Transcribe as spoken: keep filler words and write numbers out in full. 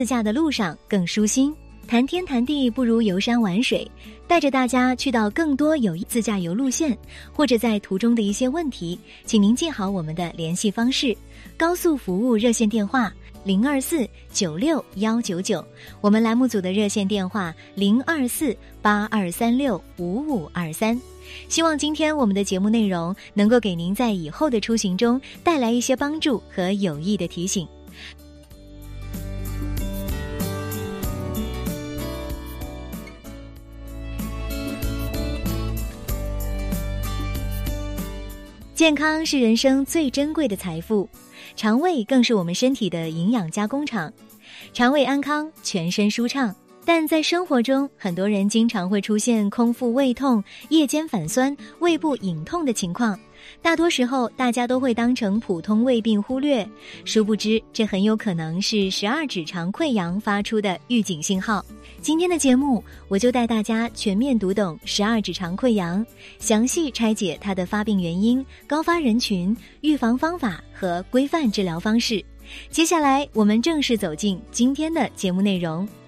自驾的路上更舒心。谈天谈地不如游山玩水，带着大家去到更多有益自驾游路线，或者在途中的一些问题，请您记好我们的联系方式：高速服务热线电话零二四九六幺九九，我们栏目组的热线电话零二四八二三六五五二三。希望今天我们的节目内容能够给您在以后的出行中带来一些帮助和有益的提醒。健康是人生最珍贵的财富，肠胃更是我们身体的营养加工厂。肠胃安康，全身舒畅。但在生活中，很多人经常会出现空腹胃痛、夜间反酸、胃部隐痛的情况。大多时候，大家都会当成普通胃病忽略，殊不知这很有可能是十二指肠溃疡发出的预警信号。今天的节目，我就带大家全面读懂十二指肠溃疡，详细拆解它的发病原因、高发人群、预防方法和规范治疗方式。接下来，我们正式走进今天的节目内容。